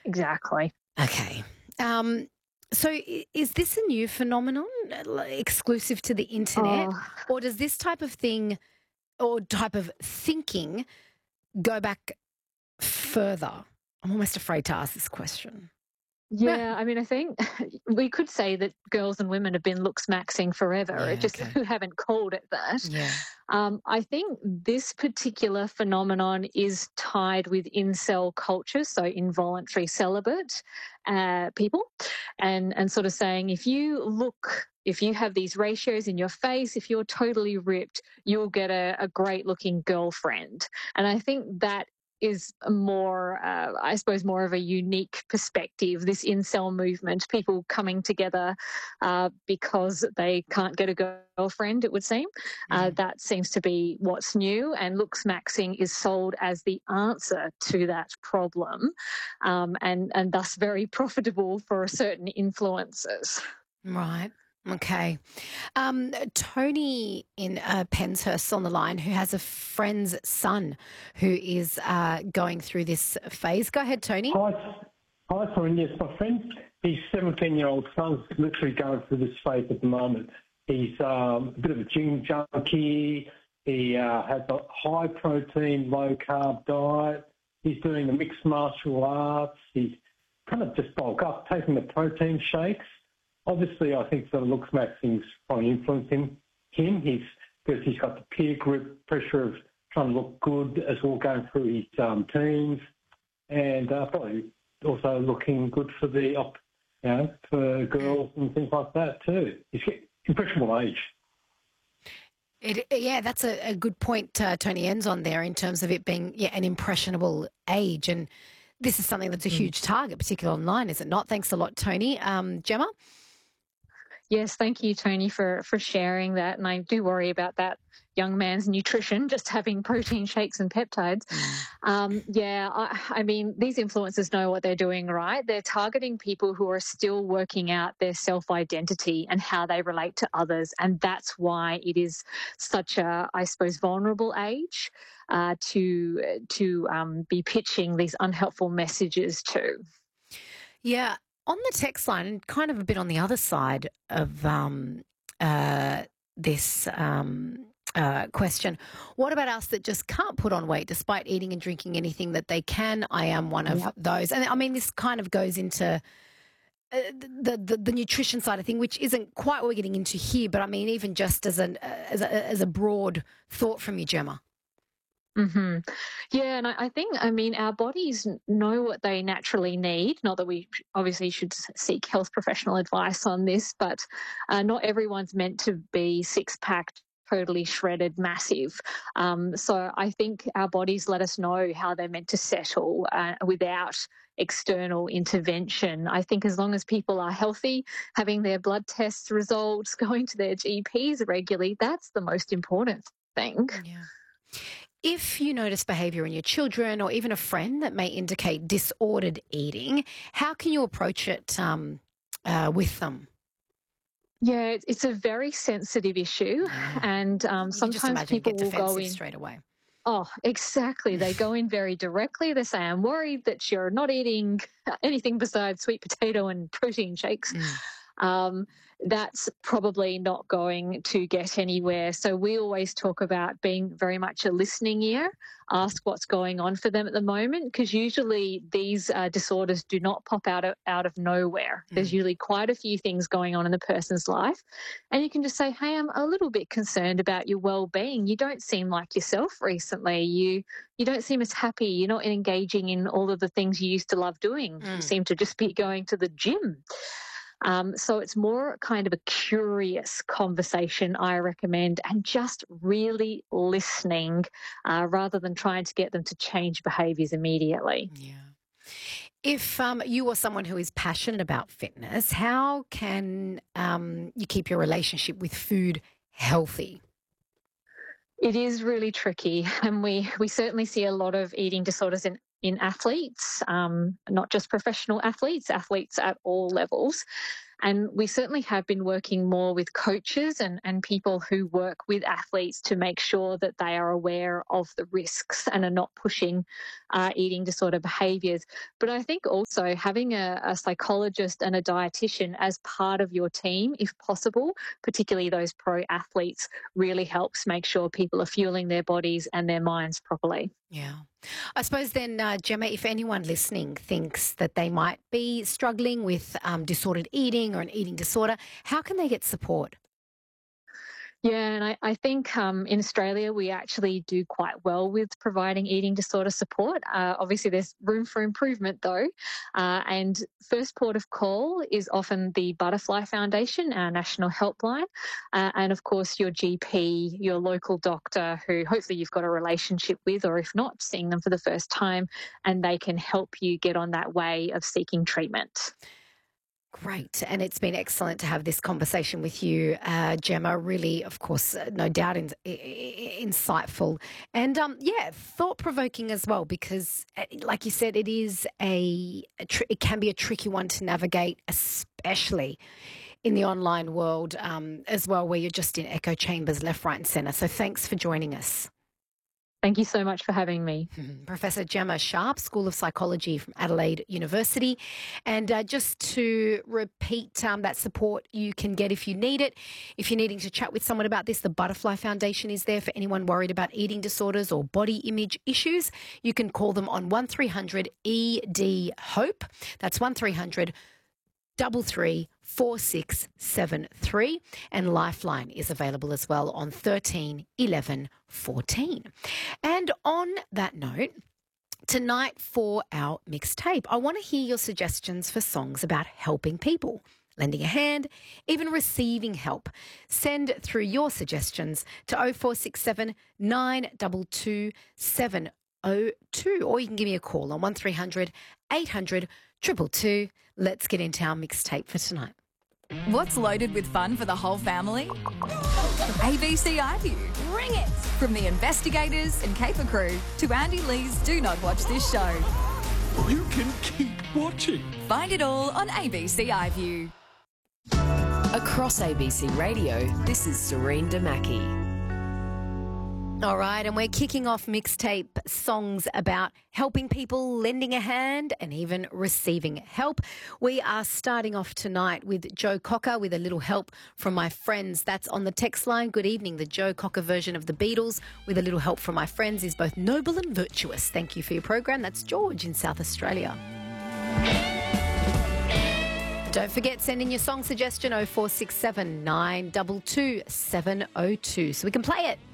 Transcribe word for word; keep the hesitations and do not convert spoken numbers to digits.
exactly. Okay. Um, so i- is this a new phenomenon, uh, like, exclusive to the internet, Oh, or does this type of thing or type of thinking go back further? I'm almost afraid to ask this question. Yeah. yeah, I mean, I think we could say that girls and women have been looks maxing forever, it Yeah. just Okay. who haven't called it that. Yeah. Um, I think this particular phenomenon is tied with incel culture, so involuntary celibate uh, people, and and sort of saying if you look. If you have these ratios in your face, if you're totally ripped, you'll get a, a great looking girlfriend. And I think that is a more, uh, I suppose, more of a unique perspective. This incel movement, people coming together uh, because they can't get a girlfriend, it would seem. Uh, Mm. that seems to be what's new, and looks maxing is sold as the answer to that problem, um, and and thus very profitable for certain influencers. Right. Okay. Um, Tony in uh, Penshurst on the line, who has a friend's son who is uh, going through this phase. Go ahead, Tony. Hi, hi, Corinne. Yes, my friend, his seventeen-year-old son's literally going through this phase at the moment. He's um, a bit of a gym junkie. He uh, has a high-protein, low-carb diet. He's doing the mixed martial arts. He's kind of just bulk up, taking the protein shakes. Obviously, I think the looks maxing's probably influencing him. He's because he's got the peer group pressure of trying to look good as well going through his um, teens, and uh, probably also looking good for the op, you know, for girls and things like that too. He's getting impressionable age. It, yeah, that's a, a good point uh, Tony ends on there in terms of it being yeah, an impressionable age. And this is something that's a Mm. huge target, particularly online, is it not? Thanks a lot, Tony. Um, Gemma? Yes, thank you, Tony, for for sharing that. And I do worry about that young man's nutrition, just having protein shakes and peptides. Mm. Um, yeah, I, I mean, these influencers know what they're doing, right? They're targeting people who are still working out their self identity and how they relate to others. And that's why it is such a, I suppose, vulnerable age uh, to, to um, be pitching these unhelpful messages to. Yeah, on the text line, and kind of a bit on the other side of um, uh, this um, uh, question, what about us that just can't put on weight despite eating and drinking anything that they can? I am one of Yep. those. And I mean, this kind of goes into uh, the, the the nutrition side of thing, which isn't quite what we're getting into here, but I mean, even just as an uh, as a, as a broad thought from you, Gemma. hmm Yeah, and I, I think, I mean, our bodies n- know what they naturally need. Not that we sh- obviously should s- seek health professional advice on this, but uh, not everyone's meant to be six packed, totally shredded, massive. Um, so I think our bodies let us know how they're meant to settle uh, without external intervention. I think as long as people are healthy, having their blood tests results, going to their G Ps regularly, that's the most important thing. Yeah. If you notice behavior in your children or even a friend that may indicate disordered eating, how can you approach it um, uh, with them? Yeah, it's it's a very sensitive issue, Yeah. and um, You can just sometimes imagine it people get will go defensive in. straight away. Oh, exactly. They go in very directly. They say, "I'm worried that you're not eating anything besides sweet potato and protein shakes." Mm. um, that's probably not going to get anywhere. So we always talk about being very much a listening ear, ask what's going on for them at the moment, because usually these uh, disorders do not pop out of, out of nowhere. There's Mm. usually quite a few things going on in the person's life. And you can just say, hey, I'm a little bit concerned about your well-being. You don't seem like yourself recently. You you don't seem as happy. You're not engaging in all of the things you used to love doing. You Mm. seem to just be going to the gym. Um, so it's more kind of a curious conversation, I recommend, and just really listening uh, rather than trying to get them to change behaviours immediately. Yeah. If um, you are someone who is passionate about fitness, how can um, you keep your relationship with food healthy? It is really tricky, and we, we certainly see a lot of eating disorders in, in athletes, um, not just professional athletes, athletes at all levels. And we certainly have been working more with coaches and, and people who work with athletes to make sure that they are aware of the risks and are not pushing uh, eating disorder behaviours. But I think also having a, a psychologist and a dietitian as part of your team, if possible, particularly those pro athletes, really helps make sure people are fueling their bodies and their minds properly. Yeah. I suppose then, uh, Gemma, if anyone listening thinks that they might be struggling with um, disordered eating or an eating disorder, how can they get support? Yeah, and I, I think um, in Australia we actually do quite well with providing eating disorder support. Uh, obviously, there's room for improvement though. Uh, and first port of call is often the Butterfly Foundation, our national helpline. Uh, and of course, your G P, your local doctor who hopefully you've got a relationship with, or if not, seeing them for the first time, and they can help you get on that way of seeking treatment. Great. And it's been excellent to have this conversation with you, uh, Gemma. Really, of course, uh, no doubt in, in, insightful and, um, yeah, thought-provoking as well because, uh, like you said, it is a, a tr- it can be a tricky one to navigate, especially in the online world um, as well, where you're just in echo chambers left, right and centre. So thanks for joining us. Thank you so much for having me. Mm-hmm. Professor Gemma Sharp, School of Psychology from Adelaide University. And uh, just to repeat um, that support you can get if you need it. If you're needing to chat with someone about this, the Butterfly Foundation is there for anyone worried about eating disorders or body image issues. You can call them on one three hundred E D HOPE. That's one three hundred double three four six seven three, and Lifeline is available as well on thirteen eleven fourteen. And on that note, tonight for our mixtape, I want to hear your suggestions for songs about helping people, lending a hand, even receiving help. Send through your suggestions to oh four six seven nine two two seven oh two, or you can give me a call on one three hundred eight hundred two two two. Let's get into our mixtape for tonight. What's loaded with fun for the whole family? A B C iView. Bring it! From the investigators and caper crew to Andy Lee's Do Not Watch This Show. You can keep watching. Find it all on A B C iView. Across A B C Radio, this is Serene Damaki. All right, and we're kicking off mixtape songs about helping people, lending a hand and even receiving help. We are starting off tonight with Joe Cocker with A Little Help from My Friends. That's on the text line. Good evening. The Joe Cocker version of the Beatles with A Little Help from My Friends is both noble and virtuous. Thank you for your program. That's George in South Australia. Don't forget, send in your song suggestion oh four six seven nine two two seven oh two so we can play it.